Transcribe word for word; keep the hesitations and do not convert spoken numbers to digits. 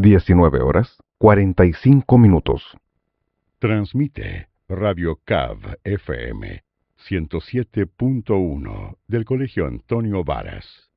diecinueve horas cuarenta y cinco minutos. Transmite Radio C A V F M ciento siete punto uno del Colegio Antonio Varas.